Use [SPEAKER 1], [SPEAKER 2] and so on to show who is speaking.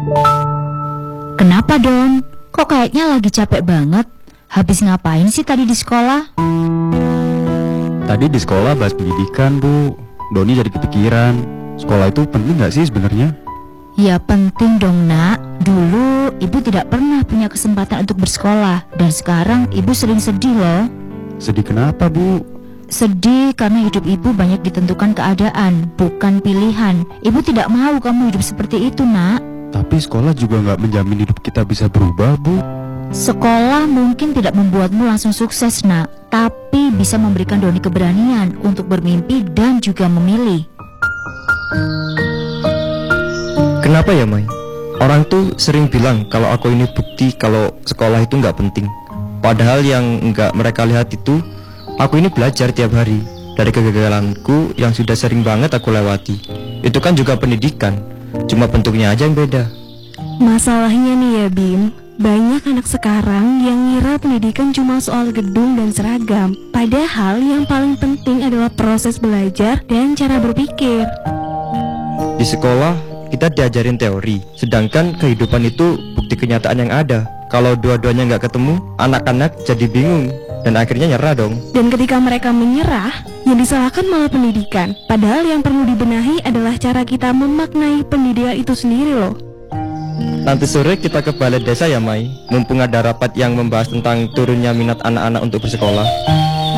[SPEAKER 1] Kenapa, Don? Kok kayaknya lagi capek banget? Habis ngapain sih tadi di sekolah?
[SPEAKER 2] Tadi di sekolah bahas pendidikan, Bu. Doni jadi kepikiran. Sekolah itu penting gak sih sebenarnya?
[SPEAKER 1] Ya penting dong, Nak. Dulu ibu tidak pernah punya kesempatan untuk bersekolah. Dan sekarang ibu sering sedih loh.
[SPEAKER 2] Sedih kenapa, Bu?
[SPEAKER 1] Sedih karena hidup ibu banyak ditentukan keadaan, bukan pilihan. Ibu tidak mau kamu hidup seperti itu, Nak.
[SPEAKER 2] Tapi sekolah juga gak menjamin hidup kita bisa berubah, Bu.
[SPEAKER 1] Sekolah mungkin tidak membuatmu langsung sukses, Nak, tapi bisa memberikan Doni keberanian untuk bermimpi dan juga memilih.
[SPEAKER 3] Kenapa ya, Mai? Orang tuh sering bilang kalau aku ini bukti kalau sekolah itu nggak penting. Padahal yang nggak mereka lihat itu, aku ini belajar tiap hari. Dari kegagalanku yang sudah sering banget aku lewati. Itu kan juga pendidikan, cuma bentuknya aja yang beda.
[SPEAKER 4] Masalahnya nih ya, Bim, banyak anak sekarang yang ngira pendidikan cuma soal gedung dan seragam. Padahal yang paling penting adalah proses belajar dan cara berpikir.
[SPEAKER 3] Di sekolah kita diajarin teori, sedangkan kehidupan itu bukti kenyataan yang ada. Kalau dua-duanya nggak ketemu, anak-anak jadi bingung dan akhirnya nyerah dong.
[SPEAKER 4] Dan ketika mereka menyerah, yang disalahkan malah pendidikan. Padahal yang perlu dibenahi adalah cara kita memaknai pendidikan itu sendiri loh.
[SPEAKER 3] Nanti sore kita ke balai desa ya, Mai. Mumpung ada rapat yang membahas tentang turunnya minat anak-anak untuk bersekolah.